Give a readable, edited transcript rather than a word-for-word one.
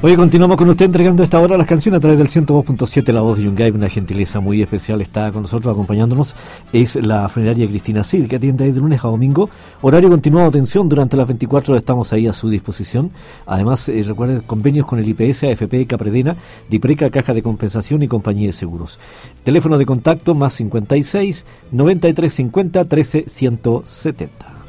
Hoy continuamos con usted entregando a esta hora las canciones a través del 102.7 La Voz de Yungay. Una gentileza muy especial está con nosotros acompañándonos. Es la funeraria Cristina Cid, que atiende ahí de lunes a domingo. Horario continuado de atención durante las 24 horas, estamos ahí a su disposición. Además, recuerden convenios con el IPS, AFP, Capredena, Dipreca, Caja de Compensación y Compañía de Seguros. Teléfono de contacto más 56 93 50 13 170.